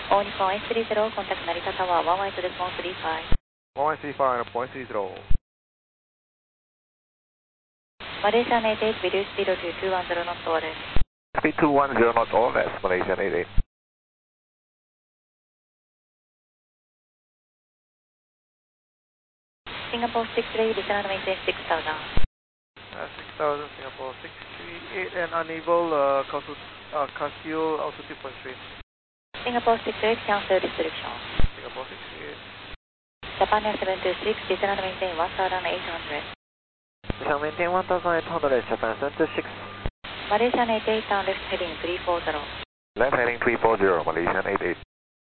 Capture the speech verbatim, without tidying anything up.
All Nippon eight three zero, contact Narita Tower, one one eight decimal three five. one one three five point three zero. Malaysian eight eight, reduce speed to two one zero knots O R S. Speed two one zero knots O R S, Malaysian eight eight. Singapore six three, descend and maintain six thousand. Uh, six thousand, Singapore six three eight, and unable uh, Casio, uh, Casio altitude constraint. Singapore six eight, cancel restriction. Singapore six eight. Japan Air seven two six, descend and maintain one thousand eight hundred. Descend maintain one thousand eight hundred, Japan seven two six. Malaysian eight eight, turn left heading three four zero. Left heading three four zero, Malaysian eight eight.